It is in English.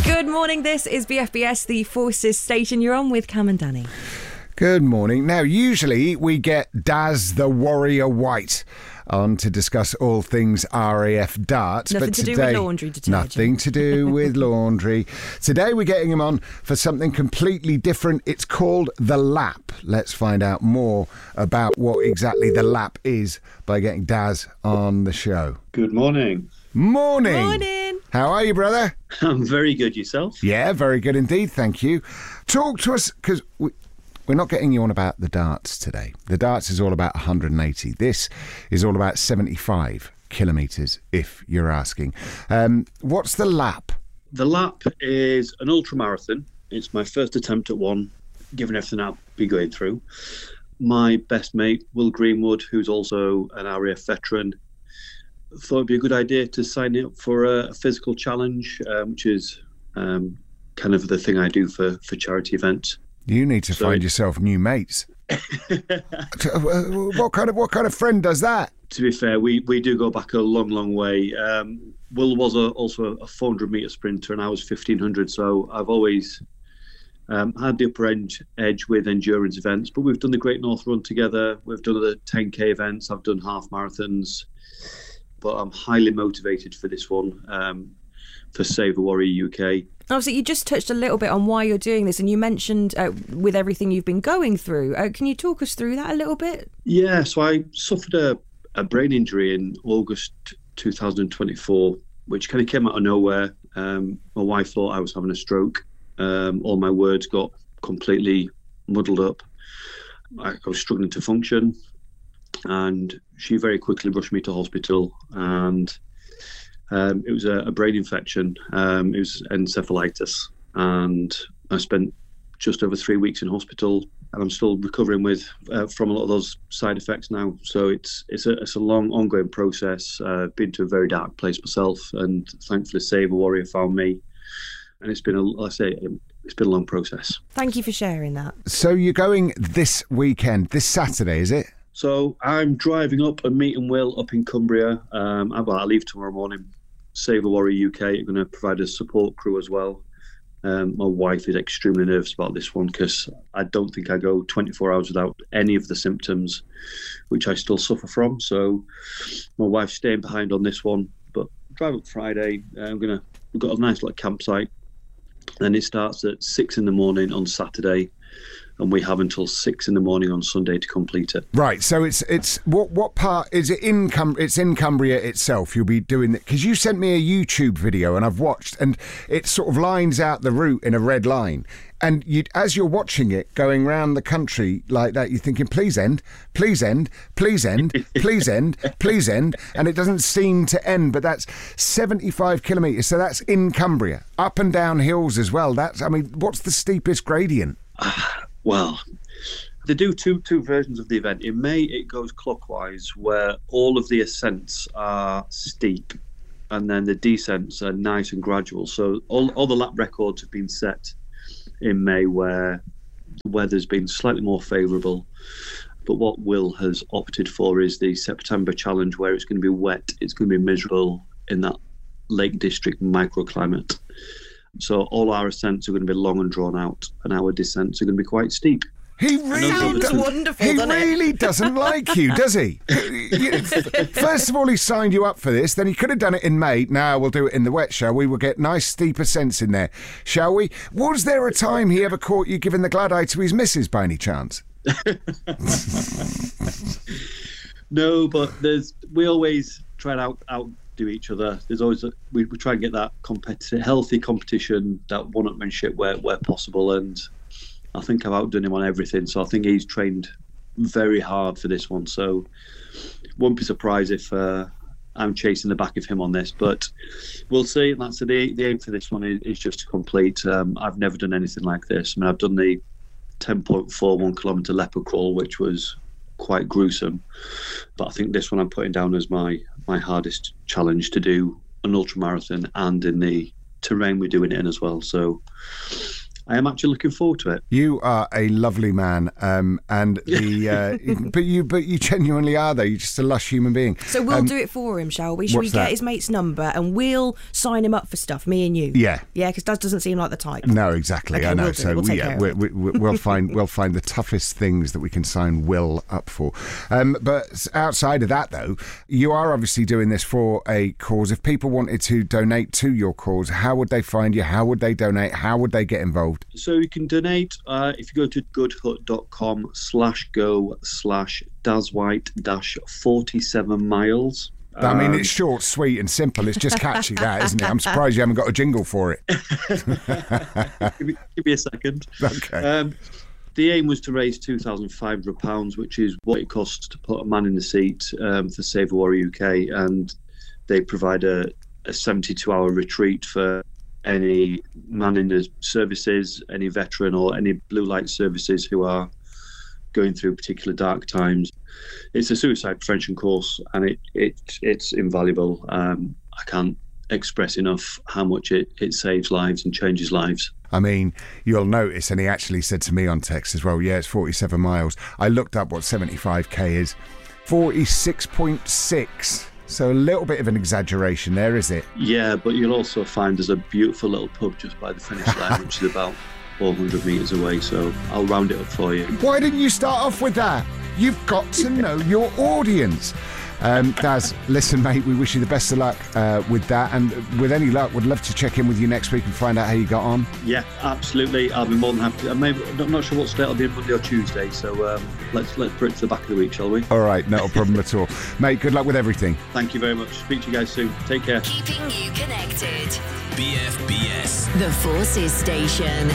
Good morning, this is BFBS, the Forces Station. You're on with Cam and Danny. Good morning. Now, usually we get Daz the Warrior White on to discuss all things RAF darts. Nothing but to today, do with laundry detergent. Nothing to do with laundry. Today we're getting him on for something completely different. It's called the lap. Let's find out more about what exactly the lap is by getting Daz on the show. Good morning. Morning. Morning. How are you, brother? I'm very good. Yourself? Yeah, very good indeed. Thank you. Talk to us, because we're not getting you on about the darts today. The darts is all about 180. This is all about 75 kilometres, if you're asking. What's the lap? The lap is an ultramarathon. It's my first attempt at one, given everything I'll be going through. My best mate, Will Greenwood, who's also an RAF veteran, thought it'd be a good idea to sign up for a physical challenge, which is kind of the thing I do for charity events. You need to find yourself new mates. What kind of friend does that? To be fair, we do go back a long, long way. Will was also a 400-metre sprinter, and I was 1,500, so I've always had the upper edge with endurance events. But we've done the Great North Run together. We've done the 10K events. I've done half marathons. But I'm highly motivated for this one, for Save a Warrior UK. Obviously, you just touched a little bit on why you're doing this, and you mentioned with everything you've been going through. Can you talk us through that a little bit? Yeah, so I suffered a brain injury in August 2024, which kind of came out of nowhere. My wife thought I was having a stroke. All my words got completely muddled up. I was struggling to function, and she very quickly rushed me to hospital, and it was a brain infection. It was encephalitis, and I spent just over 3 weeks in hospital, and I'm still recovering from a lot of those side effects now. So it's a long, ongoing process. I've been to a very dark place myself, and thankfully Save a Warrior found me, and it's been a long process. Thank you for sharing that. So you're going this weekend, this Saturday, is it? So I'm driving up and meeting Will up in Cumbria. I leave tomorrow morning. Save a Warrior UK are going to provide a support crew as well. My wife is extremely nervous about this one because I don't think I go 24 hours without any of the symptoms, which I still suffer from. So my wife's staying behind on this one. But drive up Friday. We've got a nice little campsite. And it starts at 6 a.m. on Saturday. And we have until 6 a.m. on Sunday to complete it. Right, so it's what part is it in? It's in Cumbria itself. You'll be doing it because you sent me a YouTube video and I've watched, and it sort of lines out the route in a red line. And as you're watching it going round the country like that, you're thinking, please end, please end, please end, please end, please end, and it doesn't seem to end. But that's 75 kilometres, so that's in Cumbria, up and down hills as well. What's the steepest gradient? Well, they do two versions of the event. In May, it goes clockwise, where all of the ascents are steep, and then the descents are nice and gradual. So all the lap records have been set in May, where the weather's been slightly more favourable. But what Will has opted for is the September challenge, where it's going to be wet, it's going to be miserable in that Lake District microclimate. So all our ascents are going to be long and drawn out, and our descents are going to be quite steep. He really doesn't like you, does he? First of all, he signed you up for this. Then he could have done it in May. Now we'll do it in the wet, shall we? We'll get nice steep ascents in there, shall we? Was there a time he ever caught you giving the glad eye to his missus by any chance? No, but we always try to outdo each other. There's always we try and get that healthy competition, that one-upmanship where possible, and I think I've outdone him on everything. So I think he's trained very hard for this one. So won't be surprised if I'm chasing the back of him on this, but we'll see. That's the aim for this one is just to complete. I've never done anything like this. I mean, I've done the 10.41 kilometre leopard crawl, which was quite gruesome, but I think this one I'm putting down as my hardest challenge to do an ultramarathon and in the terrain we're doing it in as well. So I am actually looking forward to it. You are a lovely man, and the but you genuinely are though. You're just a lush human being. So we'll do it for him, shall we? Shall we get his mate's number and we'll sign him up for stuff, me and you? Yeah, because Daz doesn't seem like the type. No, exactly. Okay, I know. We'll we'll find the toughest things that we can sign Will up for. But outside of that, though, you are obviously doing this for a cause. If people wanted to donate to your cause, how would they find you? How would they donate? How would they get involved? So you can donate if you go to goodhut.com/go/DazWhite-47 miles. I mean, it's short, sweet and simple. It's just catchy, that, isn't it? I'm surprised you haven't got a jingle for it. Give me a second. Okay. The aim was to raise £2,500, which is what it costs to put a man in the seat for Save War UK, and they provide a 72-hour retreat for any man in the services, any veteran or any blue light services who are going through particular dark times. It's a suicide prevention course, and it's invaluable. I can't express enough how much it saves lives and changes lives. I mean, you'll notice, and he actually said to me on text as well, it's 47 miles. I looked up what 75k is. 46.6. So a little bit of an exaggeration there, is it? Yeah, but you'll also find there's a beautiful little pub just by the finish line, which is about 400 metres away, so I'll round it up for you. Why didn't you start off with that? You've got to know your audience. Daz, listen, mate, we wish you the best of luck with that, and with any luck, would love to check in with you next week and find out how you got on. Yeah, absolutely. I'll be more than happy to. I'm not sure what state I'll be in, Monday or Tuesday, so let's put it to the back of the week, shall we? All right, not a problem at all. Mate, good luck with everything. Thank you very much. Speak to you guys soon. Take care. Keeping you connected. BFBS. The Forces Station.